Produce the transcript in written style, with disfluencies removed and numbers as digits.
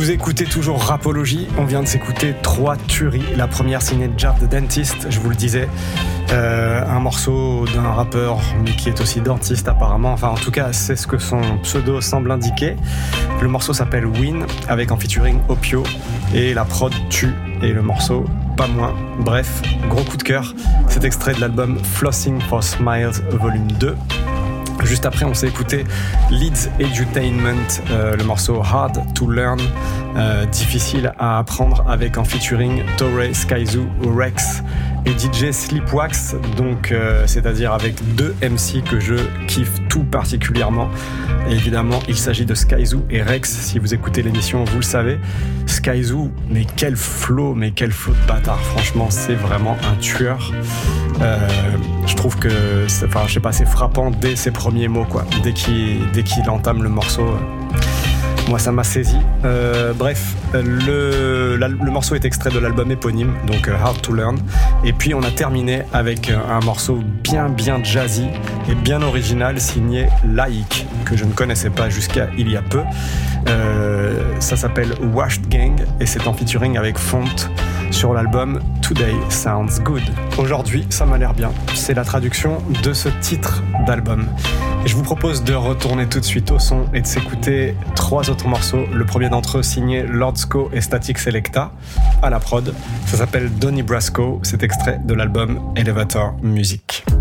Vous écoutez toujours Rapologie, on vient de s'écouter 3 tueries. La première signée Jar the Dentist, je vous le disais, un morceau d'un rappeur mais qui est aussi dentiste apparemment, enfin en tout cas c'est ce que son pseudo semble indiquer. Le morceau s'appelle Win avec en featuring Opio et la prod tue et le morceau pas moins. Bref, gros coup de cœur, cet extrait de l'album Flossing for Smiles volume 2. Juste après, on s'est écouté Leeds Edutainment, le morceau Hard to Learn, difficile à apprendre, avec en featuring Torre, Skyzoo, Rex et DJ Sleepwax, donc c'est-à-dire avec 2 MC que je kiffe tout particulièrement. Et évidemment, il s'agit de Skyzoo et Rex. Si vous écoutez l'émission, vous le savez. Skyzoo, mais quel flow de bâtard. Franchement, c'est vraiment un tueur. Je trouve que, c'est frappant dès ses premiers mots, quoi. Dès qu'il entame le morceau. Moi, ça m'a saisi. Bref, le morceau est extrait de l'album éponyme, donc Hard to Learn. Et puis, on a terminé avec un morceau bien jazzy et bien original, signé Laïc, que je ne connaissais pas jusqu'à il y a peu. Ça s'appelle Washed Gang et c'est en featuring avec Font sur l'album Today Sounds Good. Aujourd'hui, ça m'a l'air bien. C'est la traduction de ce titre d'album. Et je vous propose de retourner tout de suite au son et de s'écouter 3 autres morceaux. Le premier d'entre eux signé Lordsko et Static Selecta à la prod. Ça s'appelle Donnie Brasco. C'est extrait de l'album Elevator Music.